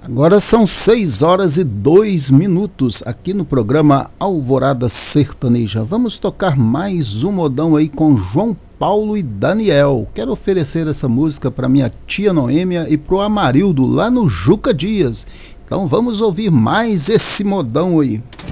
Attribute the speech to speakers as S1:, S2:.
S1: Agora são 6 horas e 2 minutos aqui no programa Alvorada Sertaneja. Vamos tocar mais um modão aí com João Paulo e Daniel. Quero oferecer essa música para minha tia Noêmia e pro Amarildo lá no Juca Dias. Então vamos ouvir mais esse modão aí.